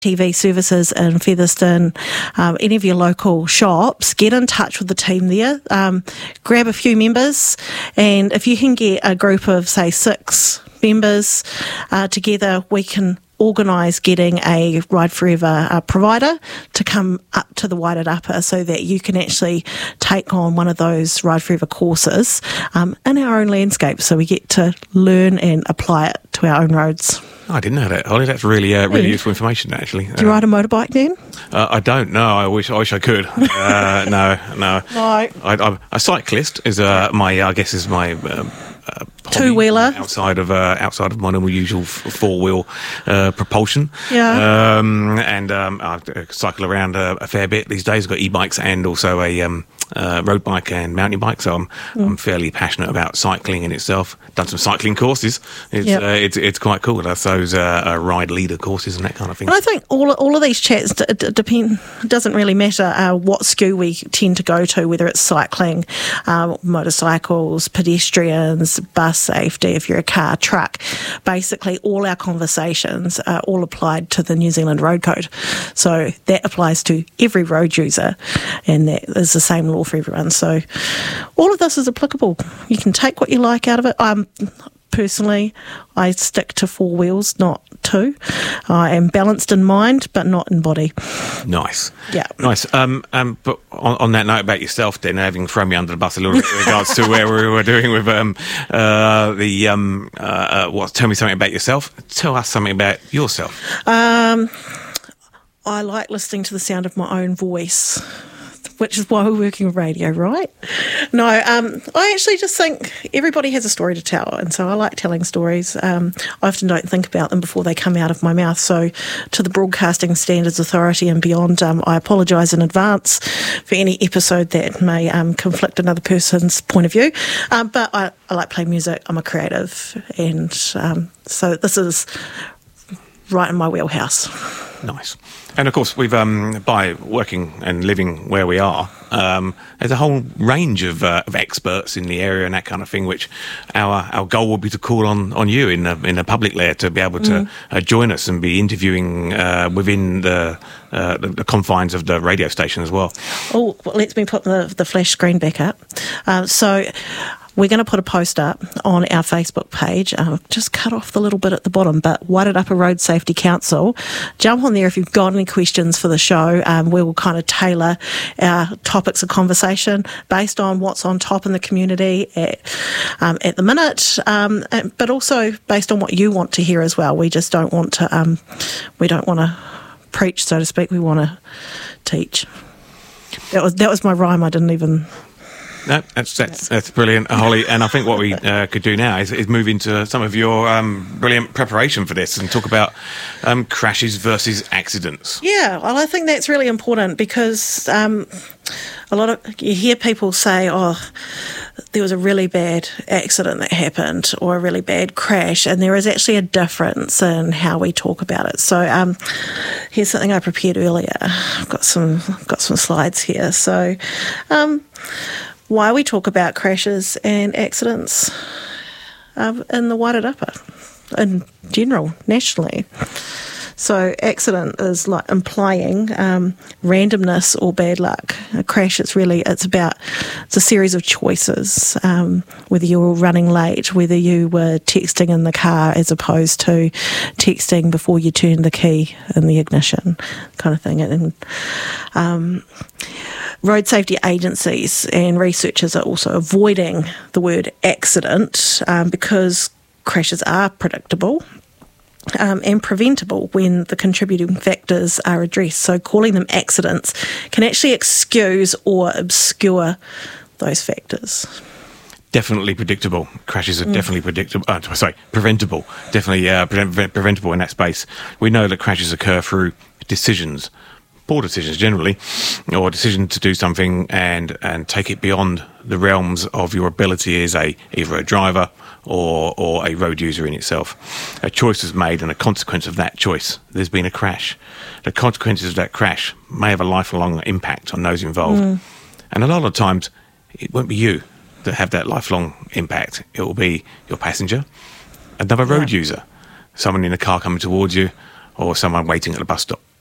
TV services in Featherston, any of your local shops, get in touch with the team there. Grab a few members, and if you can get a group of, say, 6 members together, we can organise getting a Ride Forever provider to come up to the Wairarapa so that you can actually take on one of those Ride Forever courses in our own landscape, so we get to learn and apply it to our own roads. I didn't know that, Holly. That's really useful information, actually. Do you ride a motorbike, Dan? I don't. No, I wish I could. No. No. A cyclist is my two-wheeler outside of my normal usual four-wheel propulsion. Yeah. I cycle around a fair bit these days. I've got e-bikes and also a road bike and mountain bike, so I'm fairly passionate about cycling in itself. Done some cycling courses. It's quite cool. Those ride leader courses and that kind of thing. And I think all of these chats depend. It doesn't really matter what school we tend to go to, whether it's cycling, motorcycles, pedestrians, bus safety, if you're a car, truck. Basically, all our conversations are all applied to the New Zealand Road Code. So that applies to every road user, and that is the same law for everyone. So all of this is applicable. You can take what you like out of it. Personally, I stick to 4 wheels, not 2. I am balanced in mind, but not in body. Nice. Yeah. Nice. But on that note about yourself, then, having thrown me under the bus a little bit in regards to where we were doing with tell me something about yourself. Tell us something about yourself. I like listening to the sound of my own voice, which is why we're working with radio, right? No, I actually just think everybody has a story to tell, and so I like telling stories. I often don't think about them before they come out of my mouth, so to the Broadcasting Standards Authority and beyond, I apologise in advance for any episode that may conflict another person's point of view, but I like playing music. I'm a creative, and so this is right in my wheelhouse. Nice. And of course, we've by working and living where we are, there's a whole range of experts in the area and that kind of thing. Which our goal will be to call on you in the public layer to be able to join us and be interviewing within the confines of the radio station as well. Oh, well, let me put the flash screen back up. So we're going to put a post up on our Facebook page. Just cut off the little bit at the bottom, but Wairarapa Road Safety Council. Jump on there if you've got any questions for the show. We will kind of tailor our topics of conversation based on what's on top in the community at the minute, but also based on what you want to hear as well. We just don't want to preach, so to speak. We want to teach. That was my rhyme. I didn't even. No, that's brilliant, Holly. And I think what we could do now is move into some of your brilliant preparation for this and talk about crashes versus accidents. Yeah, well, I think that's really important because a lot of you hear people say, "Oh, there was a really bad accident that happened," or a really bad crash, and there is actually a difference in how we talk about it. So here's something I prepared earlier. I've got some slides here. So. Why we talk about crashes and accidents in the Wairarapa in general, nationally. So accident is like implying randomness or bad luck. A crash, it's a series of choices, whether you were running late, whether you were texting in the car as opposed to texting before you turned the key in the ignition, kind of thing. And road safety agencies and researchers are also avoiding the word accident because crashes are predictable. And preventable when the contributing factors are addressed. So calling them accidents can actually excuse or obscure those factors. Definitely predictable. Crashes are definitely predictable. Preventable. Definitely preventable in that space. We know that crashes occur through decisions, poor decisions generally, or a decision to do something and take it beyond the realms of your ability as either a driver or a road user in itself. A choice is made, and a consequence of that choice, there's been a crash. The consequences of that crash may have a lifelong impact on those involved. And a lot of times, it won't be you that have that lifelong impact. It will be your passenger, another road user, someone in a car coming towards you, or someone waiting at the bus stop.